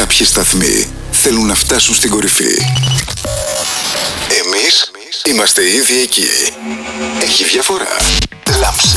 Κάποιοι σταθμοί θέλουν να φτάσουν στην κορυφή. Εμείς είμαστε ήδη εκεί. Έχει διαφορά. Love